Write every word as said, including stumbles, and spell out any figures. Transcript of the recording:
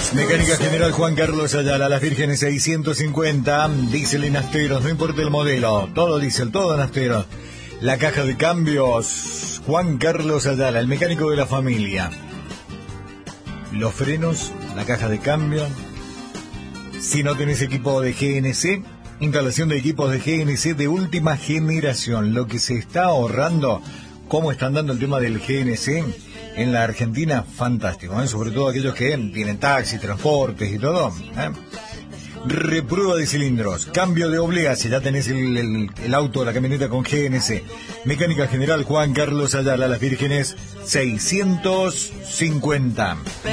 Mecánica General Juan Carlos Ayala, Las Vírgenes seiscientos cincuenta, diésel y nasteros, no importa el modelo, todo diésel, todo nasteros. La caja de cambios, Juan Carlos Ayala, el mecánico de la familia. Los frenos, la caja de cambio. Si no tenés equipo de G N C, instalación de equipos de G N C de última generación. Lo que se está ahorrando, cómo están dando el tema del G N C en la Argentina, fantástico, ¿eh? Sobre todo aquellos que tienen taxis, transportes y todo, ¿eh? Reprueba de cilindros, cambio de oblea, si ya tenés el, el, el auto, la camioneta con G N C. Mecánica General Juan Carlos Ayala, Las Vírgenes seiscientos cincuenta.